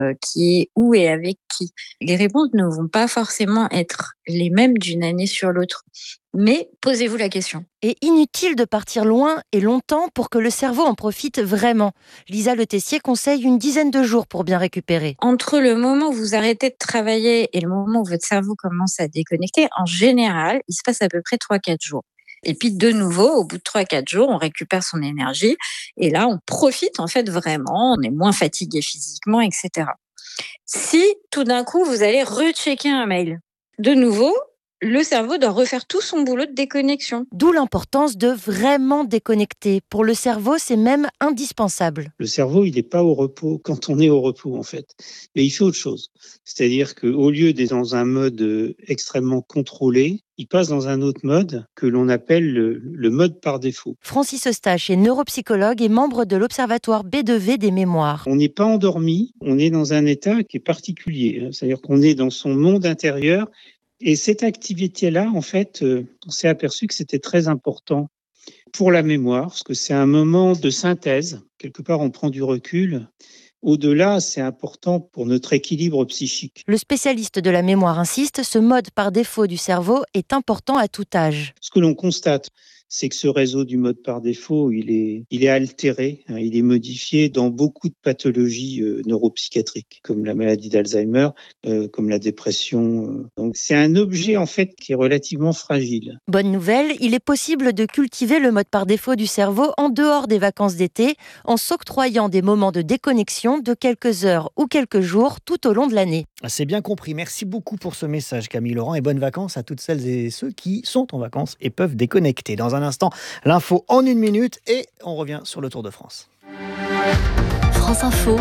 qui, où et avec qui. Les réponses ne vont pas forcément être les mêmes d'une année sur l'autre. Mais posez-vous la question. Et inutile de partir loin et longtemps pour que le cerveau en profite vraiment. Lisa Le Tessier conseille une dizaine de jours pour bien récupérer. Entre le moment où vous arrêtez de travailler et le moment où votre cerveau commence à déconnecter, en général, il se passe à peu près 3-4 jours. Et puis de nouveau, au bout de 3-4 jours, on récupère son énergie. Et là, on profite en fait vraiment, on est moins fatigué physiquement, etc. Si tout d'un coup, vous allez rechecker un mail, de nouveau, le cerveau doit refaire tout son boulot de déconnexion. D'où l'importance de vraiment déconnecter. Pour le cerveau, c'est même indispensable. Le cerveau, il n'est pas au repos quand on est au repos, en fait. Mais il fait autre chose. C'est-à-dire qu'au lieu d'être dans un mode extrêmement contrôlé, il passe dans un autre mode que l'on appelle le mode par défaut. Francis Eustache est neuropsychologue et membre de l'Observatoire B2V des mémoires. On n'est pas endormi, on est dans un état qui est particulier. C'est-à-dire qu'on est dans son monde intérieur. Et cette activité-là, en fait, on s'est aperçu que c'était très important pour la mémoire, parce que c'est un moment de synthèse. Quelque part, on prend du recul. Au-delà, c'est important pour notre équilibre psychique. Le spécialiste de la mémoire insiste, ce mode par défaut du cerveau est important à tout âge. Ce que l'on constate, c'est que ce réseau du mode par défaut, il est altéré, il est modifié dans beaucoup de pathologies neuropsychiatriques, comme la maladie d'Alzheimer, comme la dépression. Donc c'est un objet en fait qui est relativement fragile. Bonne nouvelle, il est possible de cultiver le mode par défaut du cerveau en dehors des vacances d'été, en s'octroyant des moments de déconnexion de quelques heures ou quelques jours tout au long de l'année. C'est bien compris. Merci beaucoup pour ce message, Camille Laurent, et bonnes vacances à toutes celles et ceux qui sont en vacances et peuvent déconnecter. Dans un instant, l'info en 1 minute et on revient sur le Tour de France. France Info,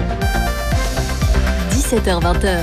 17h-20h.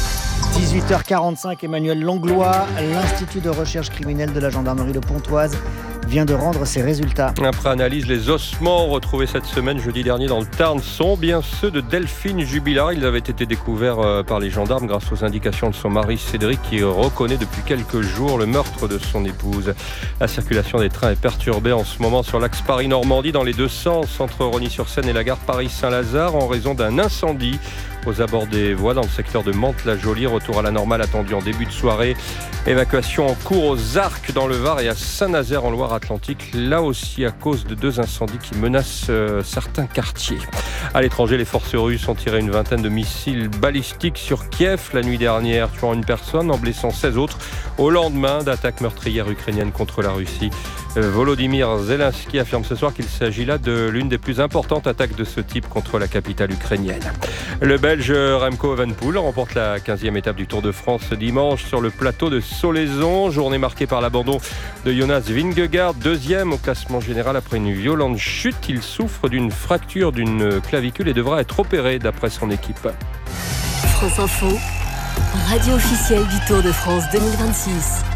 18h45, Emmanuel Langlois, l'Institut de recherche criminelle de la gendarmerie de Pontoise vient de rendre ses résultats. Après analyse, les ossements retrouvés cette semaine, jeudi dernier, dans le Tarn, sont bien ceux de Delphine Jubilard. Ils avaient été découverts par les gendarmes grâce aux indications de son mari Cédric, qui reconnaît depuis quelques jours le meurtre de son épouse. La circulation des trains est perturbée en ce moment sur l'axe Paris-Normandie, dans les deux sens, entre Rosny-sur-Seine et la gare Paris-Saint-Lazare, en raison d'un incendie aux abords des voies dans le secteur de Mantes-la-Jolie. Retour à la normale attendu en début de soirée. Évacuation en cours aux Arcs dans le Var et à Saint-Nazaire en Loire-Atlantique. Là aussi à cause de 2 incendies qui menacent certains quartiers. À l'étranger, les forces russes ont tiré une vingtaine de missiles balistiques sur Kiev la nuit dernière, tuant une personne, en blessant 16 autres, au lendemain d'attaques meurtrières ukrainiennes contre la Russie. Volodymyr Zelensky affirme ce soir qu'il s'agit là de l'une des plus importantes attaques de ce type contre la capitale ukrainienne. Le Belge Remco Evenepoel remporte la 15e étape du Tour de France ce dimanche sur le plateau de Solaizon. Journée marquée par l'abandon de Jonas Vingegaard, 2e au classement général après une violente chute. Il souffre d'une fracture d'une clavicule et devra être opéré d'après son équipe. France Info, radio officielle du Tour de France 2026.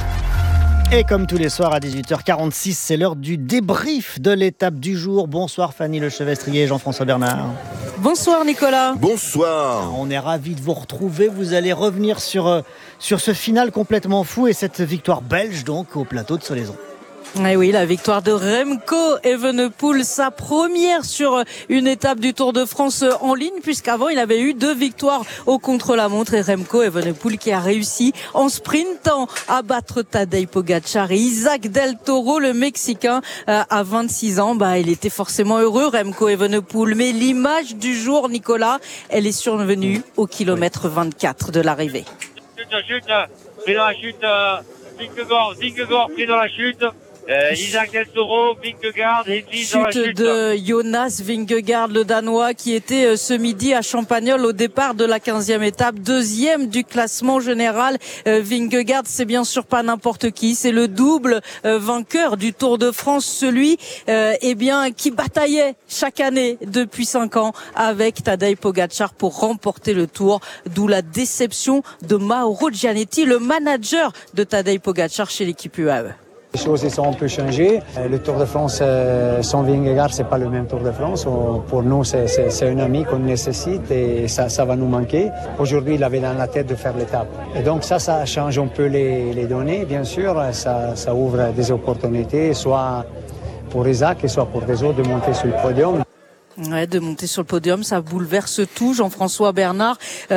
Et comme tous les soirs à 18h46, c'est l'heure du débrief de l'étape du jour. Bonsoir Fanny Lechevestrier et Jean-François Bernard. Bonsoir Nicolas. Bonsoir. On est ravis de vous retrouver. Vous allez revenir sur ce final complètement fou et cette victoire belge donc au plateau de Solaizon. Eh oui, la victoire de Remco Evenepoel, sa première sur une étape du Tour de France en ligne, puisqu'avant il avait eu 2 victoires au contre-la-montre, et Remco Evenepoel qui a réussi en sprintant à battre Tadej Pogacar et Isaac Del Toro, le Mexicain, à 26 ans. Il était forcément heureux, Remco Evenepoel, mais l'image du jour, Nicolas, elle est survenue au kilomètre 24 de l'arrivée. Chute, pris dans la chute, Vingegaard pris dans la chute. Isaac Del Toro, Vingegaard, chute de Jonas Vingegaard, le Danois, qui était ce midi à Champagnole au départ de la 15e étape, 2e du classement général. Vingegaard, c'est bien sûr pas n'importe qui, c'est le double vainqueur du Tour de France, celui qui bataillait chaque année depuis 5 ans avec Tadej Pogacar pour remporter le Tour, d'où la déception de Mauro Gianetti, le manager de Tadej Pogacar chez l'équipe UAE. Les choses ont un peu changé. Le Tour de France sans Vingegaard, c'est pas le même Tour de France. Pour nous, c'est un ami qu'on nécessite et ça va nous manquer. Aujourd'hui, il avait dans la tête de faire l'étape. Et donc ça change un peu les données, bien sûr. Ça ouvre des opportunités, soit pour Isaac et soit pour des autres de monter sur le podium. Ouais, de monter sur le podium, ça bouleverse tout, Jean-François Bernard.